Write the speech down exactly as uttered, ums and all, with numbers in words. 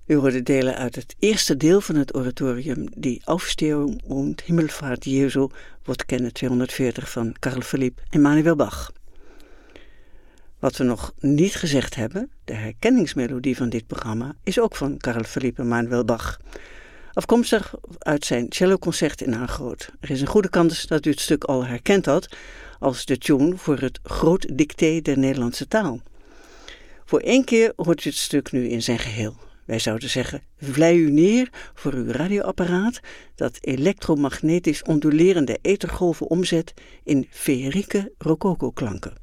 U hoorde delen uit het eerste deel van het oratorium Die Aufstehung und Himmelfahrt Jesu, wordt kennen tweehonderdveertig van Carl Philipp Emanuel Bach. Wat we nog niet gezegd hebben, de herkenningsmelodie van dit programma, is ook van Carl Philipp Emanuel Bach. Afkomstig uit zijn celloconcert in A-groot. Er is een goede kans dat u het stuk al herkend had als de tune voor het Groot Dicté der Nederlandse taal. Voor één keer hoort u het stuk nu in zijn geheel. Wij zouden zeggen, vlei u neer voor uw radioapparaat dat elektromagnetisch ondulerende ethergolven omzet in feerieke rococo-klanken.